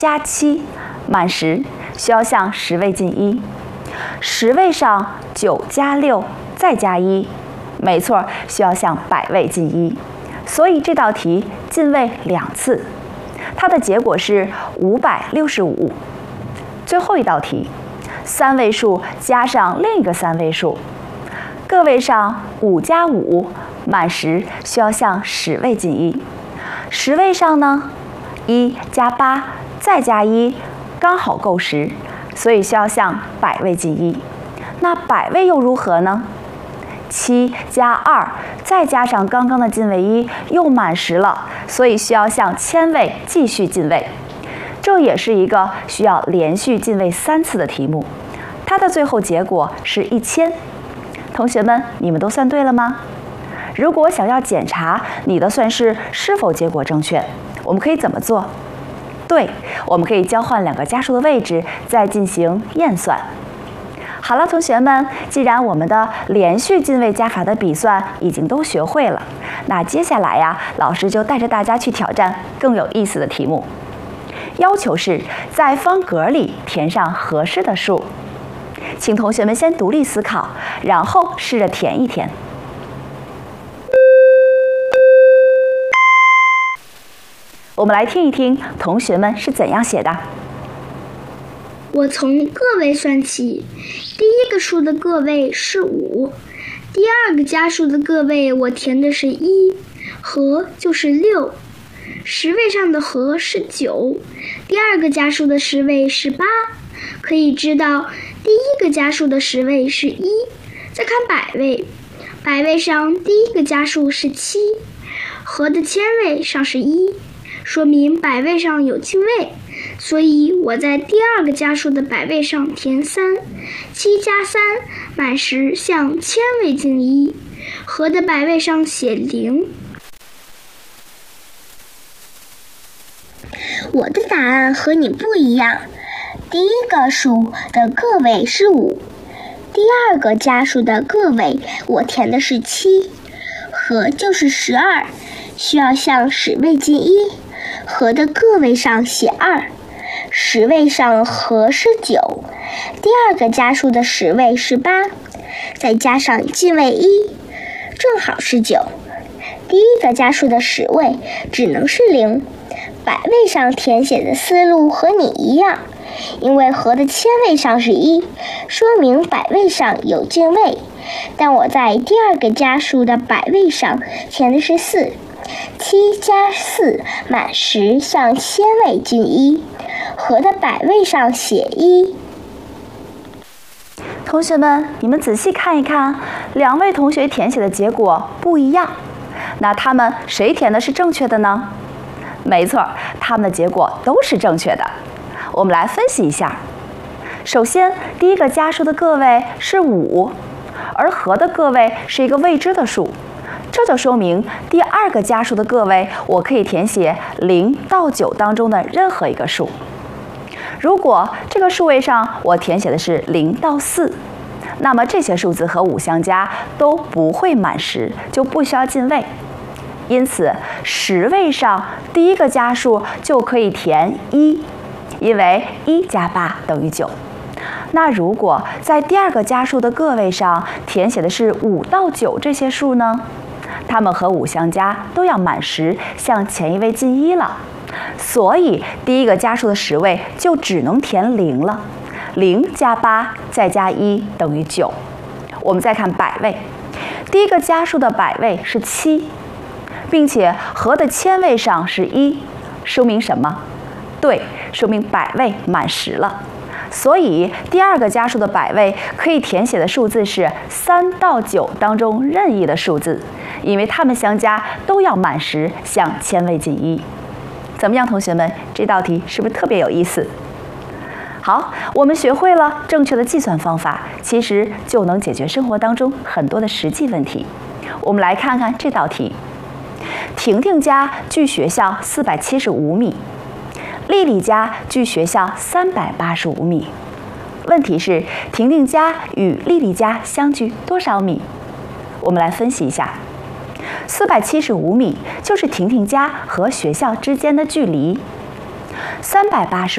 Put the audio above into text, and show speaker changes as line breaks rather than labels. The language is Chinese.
加7满10，需要向10位进1。10位上9加6再加1，没错，需要向100位进1。所以这道题进位2次，它的结果是565。最后一道题，3位数加上另一个3位数，个位上5加5满10，需要向10位进1。10位上呢，1加8再加1刚好够10，所以需要向100位进1。那100位又如何呢？7加2再加上刚刚的进位1又满10了，所以需要向1000位继续进位。这也是一个需要连续进位3次的题目，它的最后结果是1000。同学们，你们都算对了吗？如果想要检查你的算式是否结果正确，我们可以怎么做？对，我们可以交换2个加数的位置，再进行验算。好了，同学们，既然我们的连续进位加法的笔算已经都学会了，那接下来呀，老师就带着大家去挑战更有意思的题目。要求是在方格里填上合适的数，请同学们先独立思考，然后试着填一填。我们来听一听同学们是怎样写的。
我从个位算起，第一个数的个位是5，第二个加数的个位我填的是1，和就是6。10位上的和是9，第二个加数的10位是8，可以知道第一个加数的10位是1。再看100位，100位上第一个加数是7，和的1000位上是1，说明100位上有进位，所以我在第二个加数的100位上填3，7加3满10，向1000位进1，和的100位上写0。
我的答案和你不一样，第一个数的个位是5，第二个加数的个位我填的是7，和就是12，需要向10位进1，和的个位上写2。10位上和是9，第二个加数的10位是8，再加上进位1，正好是9。第一个加数的10位只能是0。100位上填写的思路和你一样，因为和的1000位上是1，说明100位上有进位。但我在第二个加数的100位上填的是4，7加4满10，向1000位进1，和的100位上写1。
同学们，你们仔细看一看，2位同学填写的结果不一样，那他们谁填的是正确的呢？没错，他们的结果都是正确的。我们来分析一下。首先，第一个加数的个位是5，而和的个位是一个未知的数，这就说明第二个加数的个位我可以填写0到9当中的任何一个数。如果这个数位上我填写的是0到4，那么这些数字和5相加都不会满10，就不需要进位。因此10位上第一个加数就可以填1，因为1加8等于9。那如果在第二个加数的个位上填写的是5到9这些数呢，它们和5相加都要满10，向前一位进1了，所以第一个加数的10位就只能填0了。0加8再加1等于9。我们再看100位，第一个加数的100位是7，并且和的1000位上是1，说明什么？对，说明100位满10了。所以第二个加数的100位可以填写的数字是3到9当中任意的数字，因为它们相加都要满10，向1000位进1。怎么样，同学们？这道题是不是特别有意思？好，我们学会了正确的计算方法，其实就能解决生活当中很多的实际问题。我们来看看这道题。婷婷家距学校475米，丽丽家距学校385米。问题是婷婷家与丽丽家相距多少米？我们来分析一下。475米就是婷婷家和学校之间的距离，385